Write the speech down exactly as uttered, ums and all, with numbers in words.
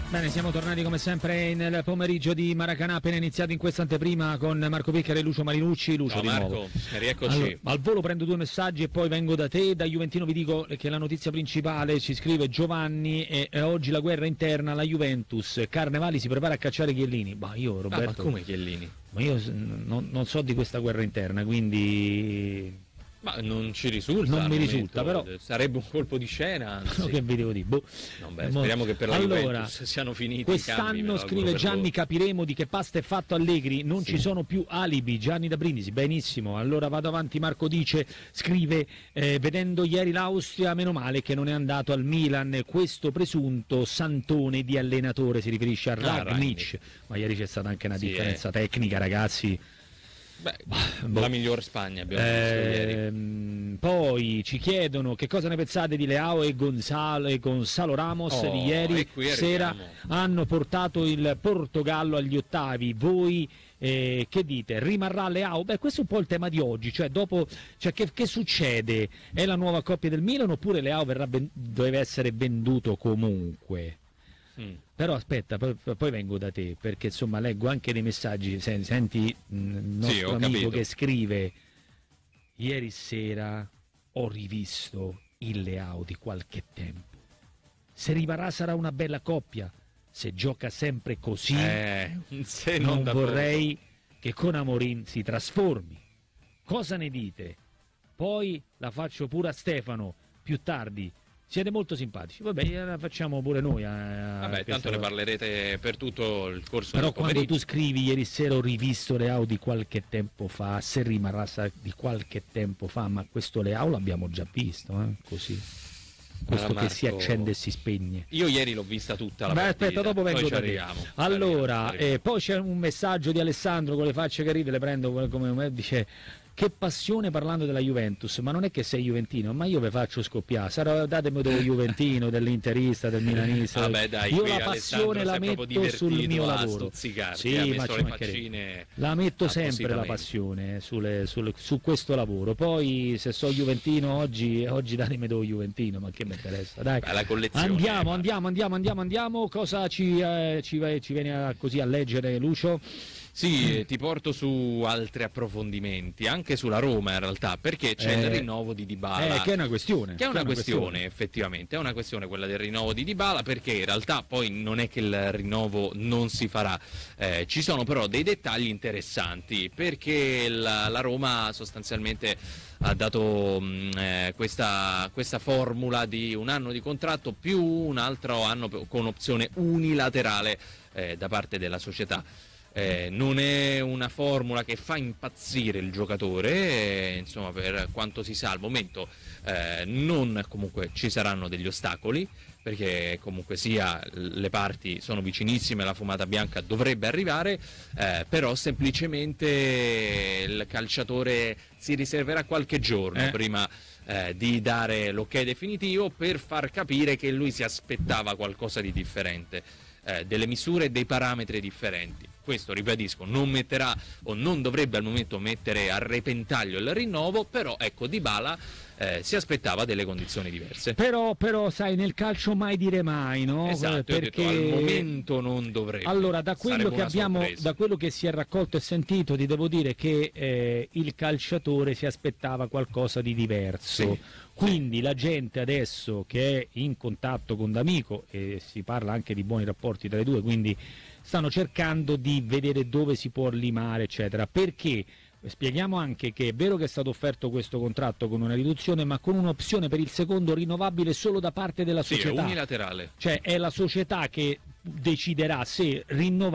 Bene, siamo tornati come sempre nel pomeriggio di Maracanã, appena iniziato in questa anteprima con Marco Picchera e Lucio Marinucci. Lucio, Ciao di Marco, nuovo. rieccoci. Allora, al volo prendo due messaggi e poi vengo da te. Da Juventino vi dico che la notizia principale, ci scrive Giovanni, è, è oggi la guerra interna alla Juventus. Carnevali si prepara a cacciare Chiellini. Ma io, Roberto, ah, ma come Chiellini? Ma io non, non so di questa guerra interna, quindi... Ma non ci risulta. Non mi risulta, momento. però sarebbe un colpo di scena. Anzi. Che vi devo dire? Boh. No, beh, speriamo che per la allora, Juventus siano finiti quest'anno, i cambi, scrive Gianni, voi. capiremo di che pasta è fatto Allegri, non sì. ci sono più alibi. Gianni da Brindisi, benissimo. Allora vado avanti. Marco dice, scrive, eh, vedendo ieri l'Austria, meno male che non è andato al Milan questo presunto santone di allenatore, si riferisce a Rangnick. Ah, ma ieri c'è stata anche una sì, differenza eh. tecnica, ragazzi. Beh, boh. La miglior Spagna abbiamo eh, visto ieri. Poi ci chiedono che cosa ne pensate di Leao e Gonzalo, e Gonzalo Ramos oh, di ieri sera. Hanno portato il Portogallo agli ottavi. Voi eh, che dite? Rimarrà Leao? Beh, questo è un po' il tema di oggi, cioè dopo, cioè che, che succede? È la nuova coppia del Milan oppure Leao verrà ben, deve essere venduto comunque? Mm. Però aspetta, poi, poi vengo da te, perché insomma leggo anche dei messaggi, senti il nostro sì, amico capito. che scrive: ieri sera ho rivisto il Leao di qualche tempo, se rimarrà sarà una bella coppia, se gioca sempre così eh, se non, non vorrei che con Amorim si trasformi. Cosa ne dite? Poi la faccio pure a Stefano più tardi. Siete molto simpatici, vabbè, la facciamo pure noi. A, a vabbè, tanto ne parlerete per tutto il corso Però del pomeriggio. Quando tu scrivi ieri sera ho rivisto Leao di qualche tempo fa, se rimarrà di qualche tempo fa, ma questo Leao l'abbiamo già visto, eh? Così. Questo allora, che Marco, si accende e si spegne. Io ieri l'ho vista tutta la Beh, partita. aspetta, dopo vengo poi da ci te. Arriviamo, allora, ci arriviamo. Eh, poi c'è un messaggio di Alessandro con le facce che ride, le prendo come me, dice: che passione parlando della Juventus, ma non è che sei juventino, ma io vi faccio scoppiare, sarà, datemi dello juventino, dell'interista, del milanista. Vabbè, dai, io la passione la metto sul mio lavoro. Sì, ma ci mancherebbe. La metto sempre la passione sulle, sulle, su questo lavoro. Poi se so juventino oggi, oggi datemi dello juventino, ma che mi interessa, dai. La collezione, andiamo, andiamo, andiamo, andiamo, andiamo. Cosa ci, eh, ci, ci viene a, così a leggere, Lucio? Sì, ti porto su altri approfondimenti, anche sulla Roma in realtà, perché c'è eh, il rinnovo di Dybala. Eh, che è una questione. Che è una, che è una questione, questione, effettivamente, è una questione quella del rinnovo di Dybala, perché in realtà poi non è che il rinnovo non si farà, eh, ci sono però dei dettagli interessanti, perché la, la Roma sostanzialmente ha dato mh, eh, questa, questa formula di un anno di contratto più un altro anno con opzione unilaterale eh, da parte della società. Eh, non è una formula che fa impazzire il giocatore, eh, insomma, per quanto si sa al momento eh, non comunque ci saranno degli ostacoli, perché comunque sia le parti sono vicinissime, la fumata bianca dovrebbe arrivare, eh, però semplicemente il calciatore si riserverà qualche giorno eh. prima eh, di dare l'ok definitivo per far capire che lui si aspettava qualcosa di differente, eh, delle misure e dei parametri differenti. Questo, ribadisco, non metterà o non dovrebbe al momento mettere a repentaglio il rinnovo, però ecco, Dybala eh, si aspettava delle condizioni diverse. Però, però sai, nel calcio mai dire mai, no? Esatto, perché ho detto, al momento non dovrebbe. Allora, da quello che abbiamo, sorpresa. da quello che si è raccolto e sentito, ti devo dire che eh, il calciatore si aspettava qualcosa di diverso. Sì. Quindi la gente adesso che è in contatto con D'Amico, e si parla anche di buoni rapporti tra i due, quindi stanno cercando di vedere dove si può limare, eccetera. Perché spieghiamo anche che è vero che è stato offerto questo contratto con una riduzione, ma con un'opzione per il secondo rinnovabile solo da parte della società. Sì, è unilaterale. Cioè è la società che deciderà se rinnovare